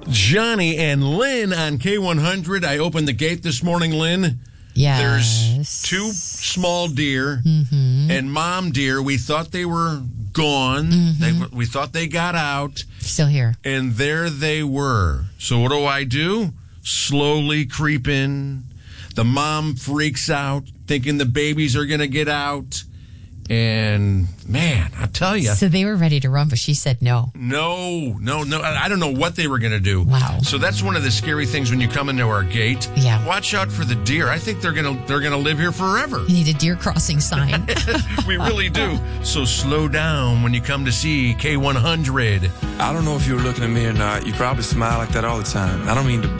Johnny and Lynn on K100. I opened the gate this morning, Lynn. Yes. There's two small deer and mom deer. We thought they were gone. We thought they got out. Still here. And there they were. So what do? Slowly creep in. The mom freaks out, thinking the babies are going to get out. And, man, I tell you. So they were ready to run, but she said no. No. I don't know what they were going to do. Wow. So that's one of the scary things when you come into our gate. Yeah. Watch out for the deer. I think they're gonna live here forever. You need a deer crossing sign. We really do. So slow down when you come to see K100. I don't know if you were looking at me or not. You probably smile like that all the time. I don't mean to